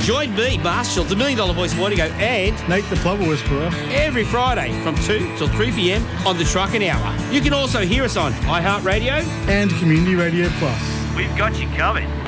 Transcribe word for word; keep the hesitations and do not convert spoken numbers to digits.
Join me, Marshall, the Million Dollar Voice Morning Go, and Nate the Plumber Whisperer every Friday from two till three p.m. on the Trucking Hour. You can also hear us on iHeartRadio and Community Radio Plus. We've got you covered.